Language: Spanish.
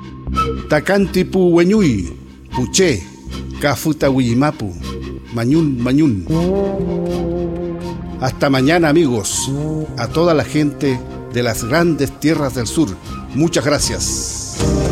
Tacantipu Hueñuy, Puché, Cafuta Huimapu, Mañún, Mañún. Hasta mañana, amigos, a toda la gente de las grandes tierras del sur. Muchas gracias.